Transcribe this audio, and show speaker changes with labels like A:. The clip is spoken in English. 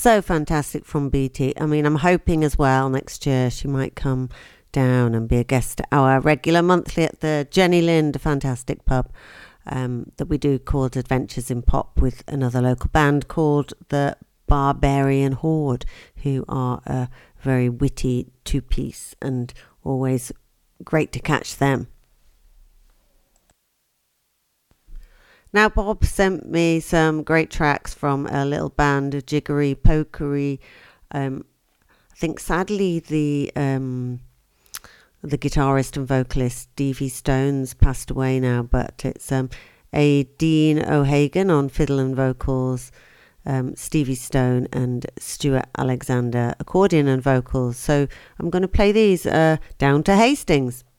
A: So fantastic from BT. I mean, I'm hoping as well next year she might come down and be a guest at our regular monthly at the Jenny Lind, a fantastic pub that we do called Adventures in Pop with another local band called the Barbarian Horde, who are a very witty two-piece and always great to catch them. Now Bob sent me some great tracks from a little band, Jiggery Pokery. I think sadly the guitarist and vocalist Stevie Stone's passed away now, but it's a Dean O'Hagan on fiddle and vocals, Stevie Stone and Stuart Alexander accordion and vocals. So I'm going to play these, Down to Hastings.